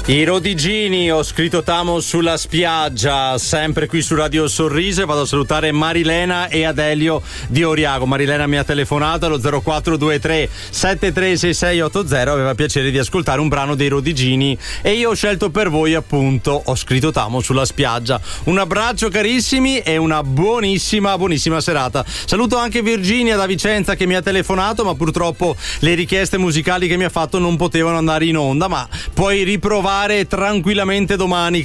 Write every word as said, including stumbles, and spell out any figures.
I Rodigini, ho scritto Tamo sulla spiaggia, sempre qui su Radio Sorriso, e vado a salutare Marilena e Adelio di Oriago. Marilena mi ha telefonato allo zero quattro due tre sette tre sei sei otto zero, aveva piacere di ascoltare un brano dei Rodigini e io ho scelto per voi appunto Ho scritto Tamo sulla spiaggia. Un abbraccio carissimi e una buonissima buonissima serata. Saluto anche Virginia da Vicenza che mi ha telefonato, ma purtroppo le richieste musicali che mi ha fatto non potevano andare in onda, ma puoi riprovare tranquillamente domani.